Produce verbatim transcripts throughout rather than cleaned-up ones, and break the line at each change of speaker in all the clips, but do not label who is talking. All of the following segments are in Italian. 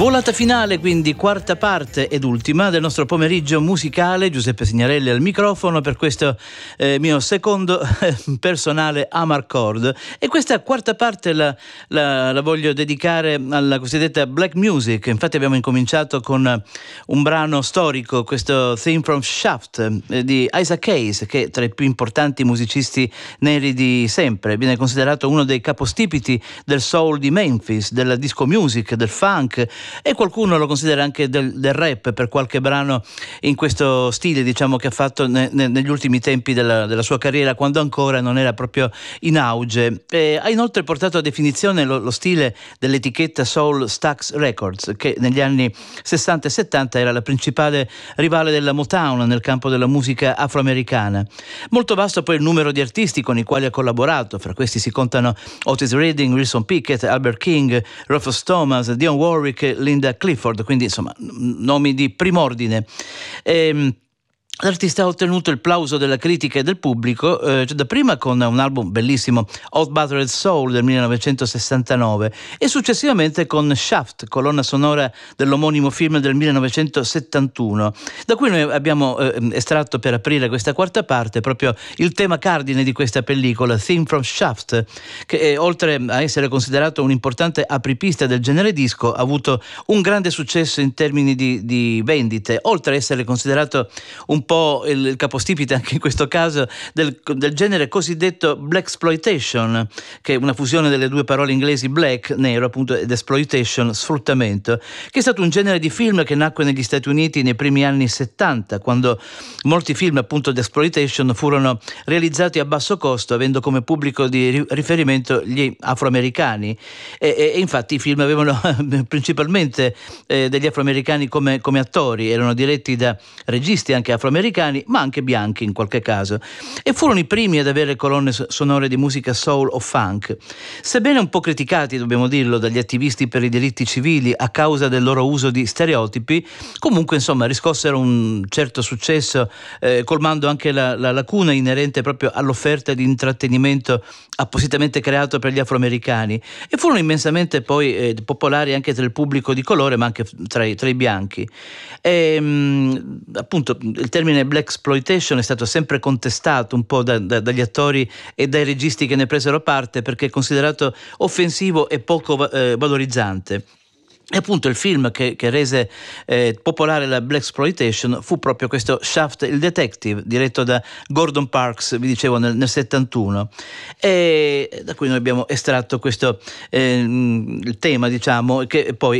Volata finale, quindi quarta parte ed ultima del nostro pomeriggio musicale. Giuseppe Signarelli al microfono per questo eh, mio secondo eh, personale Amarcord, e questa quarta parte la, la, la voglio dedicare alla cosiddetta black music. Infatti abbiamo incominciato con un brano storico, questo Theme from Shaft eh, di Isaac Hayes, che tra i più importanti musicisti neri di sempre viene considerato uno dei capostipiti del soul di Memphis, della disco music, del funk, e qualcuno lo considera anche del, del rap per qualche brano in questo stile, diciamo, che ha fatto ne, ne, negli ultimi tempi della, della sua carriera, quando ancora non era proprio in auge. E ha inoltre portato a definizione lo, lo stile dell'etichetta Soul Stax Records, che negli anni sessanta e settanta era la principale rivale della Motown nel campo della musica afroamericana. Molto vasto poi il numero di artisti con i quali ha collaborato. Fra questi si contano Otis Redding, Wilson Pickett, Albert King, Rufus Thomas, Dionne Warwick, Linda Clifford, quindi insomma nomi di prim'ordine. Ehm, L'artista ha ottenuto il plauso della critica e del pubblico, eh, dapprima con un album bellissimo, Hot Buttered Soul del millenovecentosessantanove, e successivamente con Shaft, colonna sonora dell'omonimo film del millenovecentosettantuno, da cui noi abbiamo eh, estratto per aprire questa quarta parte proprio il tema cardine di questa pellicola, Theme from Shaft, che eh, oltre a essere considerato un importante apripista del genere disco, ha avuto un grande successo in termini di, di vendite, oltre a essere considerato un po' il, il capostipite anche in questo caso del, del genere cosiddetto blaxploitation, che è una fusione delle due parole inglesi black, nero appunto, ed exploitation, sfruttamento, che è stato un genere di film che nacque negli Stati Uniti nei primi anni settanta, quando molti film appunto di exploitation furono realizzati a basso costo, avendo come pubblico di riferimento gli afroamericani, e, e, e infatti i film avevano principalmente eh, degli afroamericani come, come attori, erano diretti da registi anche afroamericani, ma anche bianchi in qualche caso, e furono i primi ad avere colonne sonore di musica soul o funk. Sebbene un po' criticati, dobbiamo dirlo, dagli attivisti per i diritti civili a causa del loro uso di stereotipi, comunque insomma riscossero un certo successo, eh, colmando anche la, la lacuna inerente proprio all'offerta di intrattenimento appositamente creato per gli afroamericani, e furono immensamente poi eh, popolari anche tra il pubblico di colore, ma anche tra i, tra i bianchi. E, mh, appunto il termine blaxploitation è stato sempre contestato un po' da, da, dagli attori e dai registi che ne presero parte, perché è considerato offensivo e poco eh, valorizzante. E appunto il film che, che rese eh, popolare la blaxploitation fu proprio questo Shaft il Detective, diretto da Gordon Parks, vi dicevo, nel, nel settantuno, e da cui noi abbiamo estratto questo eh, il tema, diciamo, che poi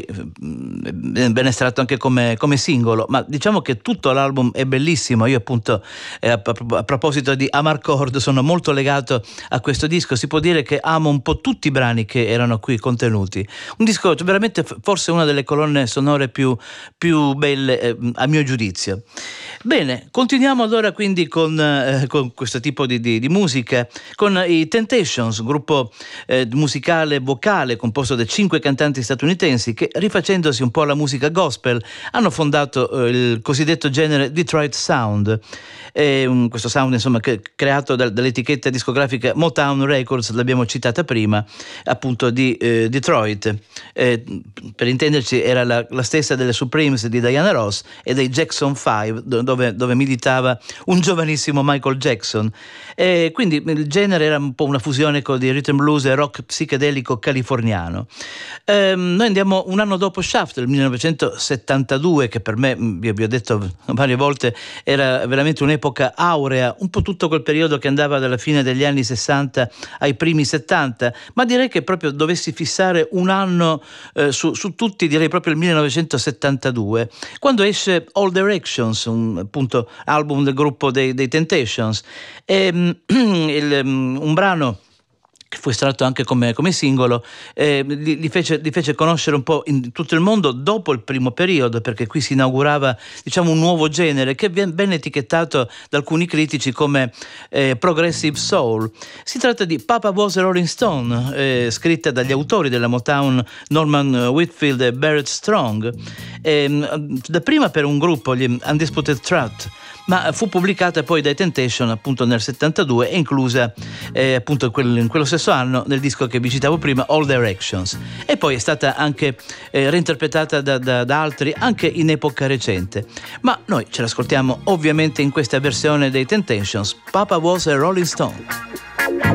viene estratto anche come, come singolo, ma diciamo che tutto l'album è bellissimo. Io appunto eh, a, a proposito di Amarcord sono molto legato a questo disco, si può dire che amo un po' tutti i brani che erano qui contenuti, un disco veramente forse una delle colonne sonore più, più belle eh, a mio giudizio. Bene, continuiamo allora quindi con, eh, con questo tipo di, di, di musica, con i Temptations, gruppo eh, musicale vocale composto da cinque cantanti statunitensi che, rifacendosi un po' alla musica gospel, hanno fondato eh, il cosiddetto genere Detroit Sound. E, um, questo sound insomma che, creato da, dall'etichetta discografica Motown Records, l'abbiamo citata prima, appunto di eh, Detroit. Eh, per intenderci era la, la stessa delle Supremes di Diana Ross e dei Jackson cinque, dove, dove militava un giovanissimo Michael Jackson. E quindi il genere era un po' una fusione con di rhythm blues e rock psichedelico californiano. Eh, noi andiamo un anno dopo Shaft, del millenovecentosettantadue, che per me, vi, vi ho detto varie volte, era veramente un'epoca aurea, un po' tutto quel periodo che andava dalla fine degli anni sessanta ai primi settanta, ma direi che proprio dovessi fissare un anno eh, su, su tutti, direi proprio il millenovecentosettantadue, quando esce All Directions, un appunto album del gruppo dei, dei Temptations, e, il, un brano che fu estratto anche come, come singolo, eh, li, li, fece, li fece conoscere un po' in tutto il mondo dopo il primo periodo, perché qui si inaugurava, diciamo, un nuovo genere che viene ben etichettato da alcuni critici come eh, progressive soul. Si tratta di Papa Was a Rolling Stone, eh, scritta dagli autori della Motown Norman Whitfield e Barrett Strong, eh, dapprima per un gruppo, gli Undisputed Truth, ma fu pubblicata poi dai Temptation appunto nel settantadue e inclusa eh, appunto quel, in quello stesso anno nel disco che vi citavo prima, All Directions, e poi è stata anche eh, reinterpretata da, da, da altri anche in epoca recente, ma noi ce l'ascoltiamo ovviamente in questa versione dei Temptations, Papa Was a Rolling Stone.